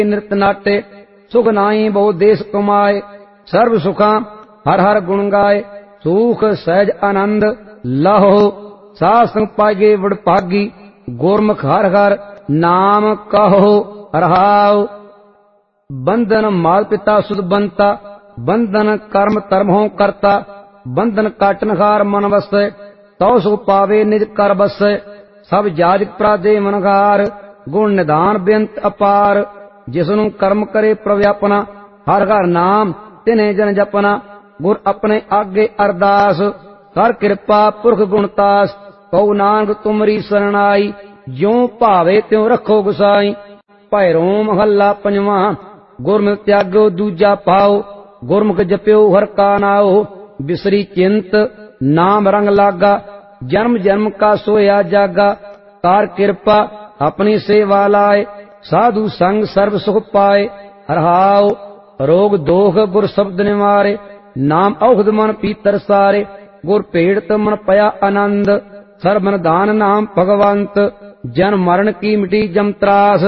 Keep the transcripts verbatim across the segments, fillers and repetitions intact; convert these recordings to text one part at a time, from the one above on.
निरत नाटे सुख नाई बहु देश कमाए सर्व सुखा हर हर गुण गाए सुख सहज आनंद लहो साध संग पागे वडभागी गुरमुख हर हर नाम कहो रहाओ। बंधन माल पिता सुध बनता बंधन कर्म धर्म हो करता बंधन काटन हार मन वसै तौ सो पावे निज कर बसै सब जाजक प्रादे मनगार गुण निधान बेअंत अपार जिसनु कर्म करे प्रभु अपना हर हर नाम तिन्हे जन जपना गुर अपने आगे अरदास कर कृपा पुरख गुणतास कौ नानक तुमरी शरणाई ज्यों भावे त्यों रखो गुसाई। भैरो महला पंजवा गुरमुख त्यागो दूजा पाओ गुरमुख जप्यो हर का नाओ बिसरी चिंत नाम रंग लागा जन्म जन्म का सोया जागा कार कृपा अपनी सेवा लाए साधु संग सर्व सुख पाए रहाओ। रोग दोख गुर शब्द निवारे नाम औषध मन पीतर सारे गुर पीड़ित मन पया आनंद सर्वन दान नाम भगवंत जन मरण की मिटी जम त्रास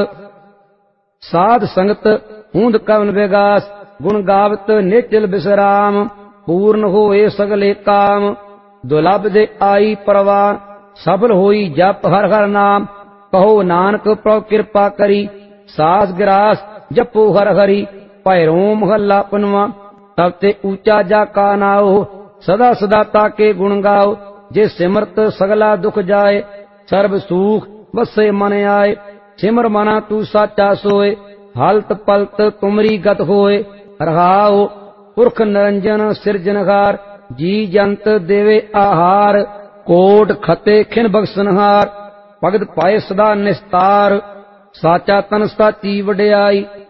साध संगत हूंद कवन विगास गुण गावत निचल विश्राम पूर्ण होए सगले काम दुलभ दे आई परवान सफल होई जप हर हर नाम कहो नानक प्रभु कृपा करी सास गिरास जपो हर हरि। भैरो महला पंजवा तब ते ऊंचा जा का नाओ सदा सदा ताके गुण गाओ जे सिमरत सगला दुख जाए सर्व सुख बसे मन आए सिमर मना तू साचा सोए हालत पलत तुमरी गत होए रहाओ। पुरख निरंजन सिरजनहार जी जंत देवे आहार कोट खते खिन बख्शनहार भगत पाए सदा निस्तार साचा तन साची वड्याई